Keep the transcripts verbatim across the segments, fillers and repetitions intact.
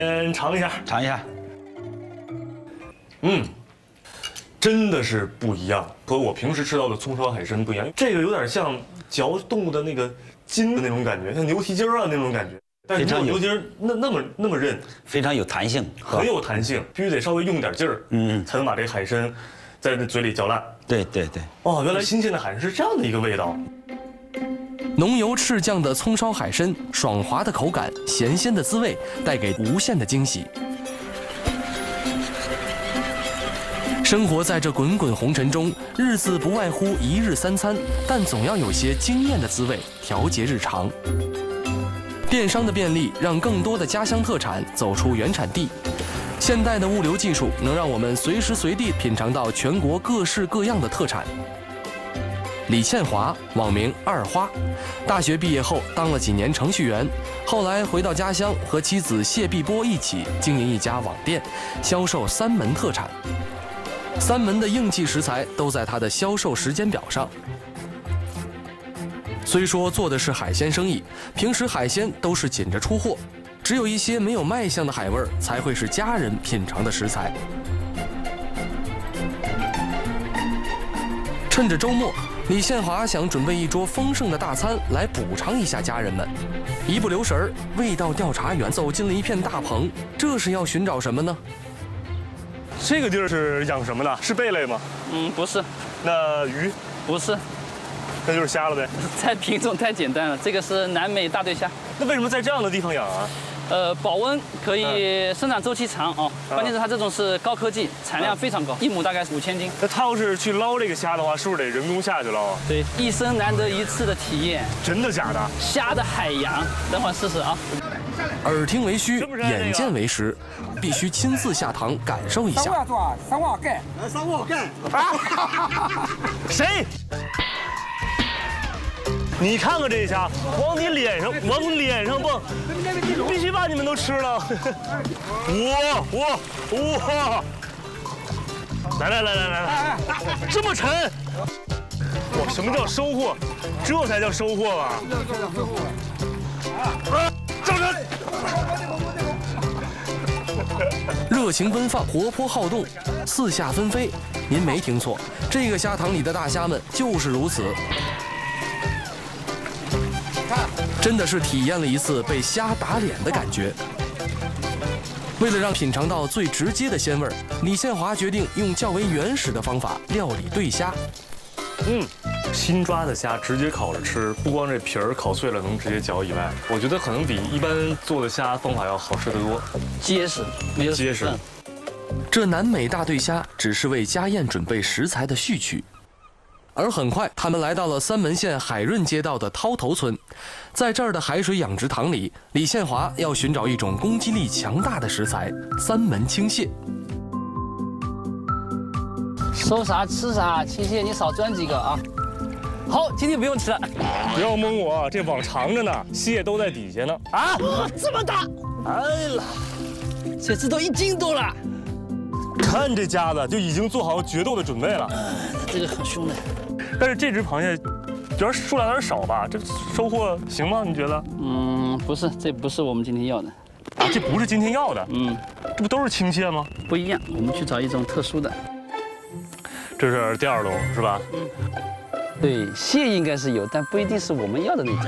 先尝一下， 尝一下。 嗯，真的是不一样，和我平时吃到的葱烧海参不一样。这个有点像嚼动物的那个筋的那种感觉，像牛蹄筋啊那种感觉。但是没有牛蹄儿那那么那么韧， 非常有弹性， 很有弹性，必须得稍微用点劲儿，嗯，才能把这个海参在那嘴里嚼烂。 对对对。 哦，原来新鲜的海参是这样的一个味道。 浓油赤酱的葱烧海参，爽滑的口感，咸鲜的滋味，带给无限的惊喜。生活在这滚滚红尘中，日子不外乎一日三餐，但总要有些惊艳的滋味调节日常。电商的便利让更多的家乡特产走出原产地，现代的物流技术能让我们随时随地品尝到全国各式各样的特产。李倩华，网名二花，大学毕业后当了几年程序员，后来回到家乡和妻子谢碧波一起经营一家网店，销售三门特产。三门的硬气食材都在他的销售时间表上。虽说做的是海鲜生意，平时海鲜都是紧着出货，只有一些没有卖相的海味儿才会是家人品尝的食材。趁着周末，李宪华想准备一桌丰盛的大餐来补偿一下家人们。一不留神儿，味道调查员走进了一片大棚，这是要寻找什么呢？ 这个地儿是养什么的？是贝类吗？ 嗯，不是。 那鱼？ 不是。 那就是虾了呗。 这品种太简单了，这个是南美大对虾。 那为什么在这样的地方养啊？ 呃，保温可以，生长周期长哦。 嗯、 关键是它这种是高科技，产量非常高，一亩大概五千斤。 那他要是去捞这个虾的话，是不是得人工下去捞啊？ 对，一生难得一次的体验。 真的假的？ 虾的海洋，等会儿试试啊。 耳听为虚，眼见为实，必须亲自下塘感受一下。 三瓦多，三瓦盖，三瓦盖。 谁？你看看这虾，往你脸上，往你脸上蹦，必须把你们都吃了。哇哇哇！来来来来来来，这么沉！哇，什么叫收获？这才叫收获吧！啊，这么沉！ 热情奔放，活泼好动，四下纷飞。您没听错，这个虾塘里的大虾们就是如此。真的是体验了一次被虾打脸的感觉。为了让品尝到最直接的鲜味儿，李宪华决定用较为原始的方法料理对虾。 嗯，新抓的虾直接烤着吃，不光这皮儿烤脆了能直接嚼以外，我觉得可能比一般做的虾方法要好吃得多， 结实，没有结实。 这南美大对虾只是为家宴准备食材的序曲。而很快，他们来到了三门县海润街道的涛头村，在这儿的海水养殖塘里，李宪华要寻找一种攻击力强大的食材——三门青蟹。 收啥吃啥，青蟹你少钻几个啊！好，今天不用吃了。 不要蒙我，这网长着呢，蟹都在底下呢。 啊，这么大！哎呀，这只都一斤多了。 看这家子就已经做好决斗的准备了。 这个很凶的。 但是这只螃蟹有点数量有点少吧？这收获行吗？你觉得？ 嗯，不是，这不是我们今天要的。 啊，这不是今天要的。嗯，这不都是青蟹吗？ 不一样，我们去找一种特殊的。 这是第二笼是吧？ 嗯。对，蟹应该是有，但不一定是我们要的那种。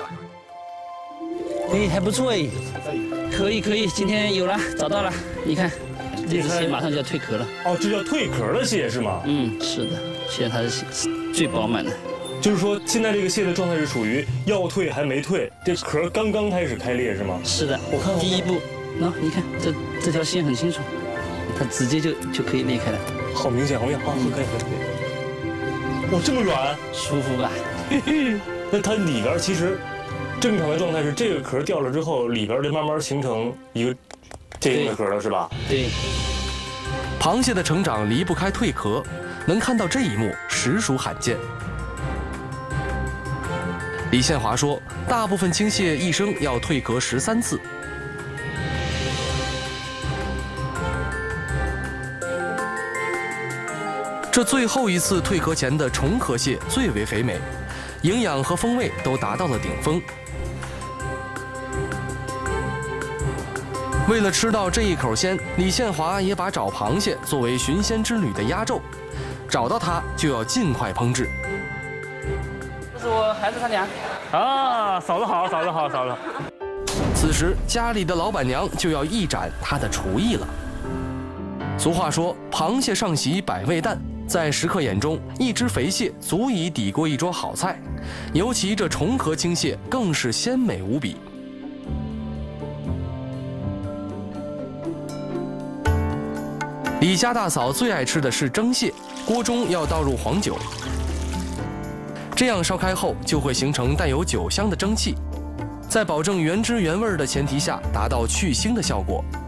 哎，还不错哎。可以可以，今天有了，找到了。你看，这只蟹马上就要蜕壳了。 哦，这叫蜕壳的蟹是吗？ 嗯，是的。现在它是最饱满的， 就是说现在这个蟹的状态是属于要蜕还没蜕，这壳刚刚开始开裂是吗？ 是的，我看第一步，喏，你看这这条线很清楚，它直接就就可以裂开了， 好明显，好明显，好，可以可以可以。哇，这么软， 舒服吧？ 那它里边其实正常的状态是这个壳掉了之后，里边就慢慢形成一个这样的壳了，是吧？ 对。 螃蟹的成长离不开蜕壳。能看到这一幕实属罕见。李宪华说，大部分青蟹一生要蜕壳十三次。这最后一次蜕壳前的重壳蟹最为肥美，营养和风味都达到了顶峰。 为了吃到这一口鲜，李宪华也把找螃蟹作为寻鲜之旅的压轴。找到它就要尽快烹制。 这是我孩子他娘。 啊，嫂子好，嫂子好，嫂子好。 此时家里的老板娘就要一展她的厨艺了。俗话说，螃蟹上席百味淡，在食客眼中，一只肥蟹足以抵过一桌好菜，尤其这重河青蟹更是鲜美无比。李家大嫂最爱吃的是蒸蟹，锅中要倒入黄酒，这样烧开后就会形成带有酒香的蒸汽，在保证原汁原味的前提下，达到去腥的效果。